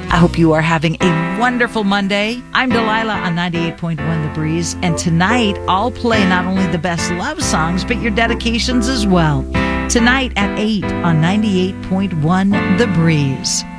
I hope you are having a wonderful Monday. I'm Delilah on 98.1 The Breeze, and tonight I'll play not only the best love songs, but your dedications as well. Tonight at 8 on 98.1 The Breeze.